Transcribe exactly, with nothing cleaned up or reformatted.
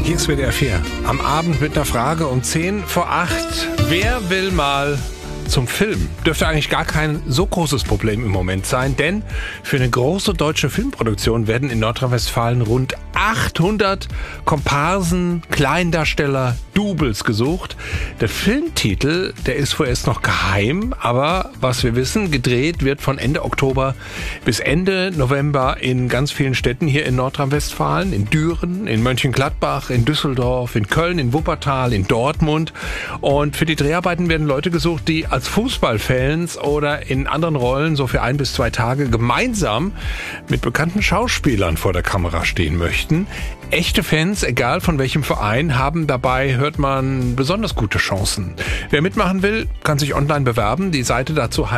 Hier ist W D R vier. Am Abend mit einer Frage um zehn vor acht. Wer will mal zum Film? Dürfte eigentlich gar kein so großes Problem im Moment sein, denn für eine große deutsche Filmproduktion werden in Nordrhein-Westfalen rund achthundert Komparsen, Kleindarsteller, Doubles gesucht. Der Filmtitel, der ist vorerst noch geheim, aber was wir wissen, gedreht wird von Ende Oktober bis Ende November in ganz vielen Städten hier in Nordrhein-Westfalen, in Düren, in Mönchengladbach, in Düsseldorf, in Köln, in Wuppertal, in Dortmund. Und für die Dreharbeiten werden Leute gesucht, die als Fußballfans oder in anderen Rollen so für ein bis zwei Tage gemeinsam mit bekannten Schauspielern vor der Kamera stehen möchten. Echte Fans, egal von welchem Verein, haben dabei, hört man, besonders gute Chancen. Wer mitmachen will, kann sich online bewerben. Die Seite dazu heißt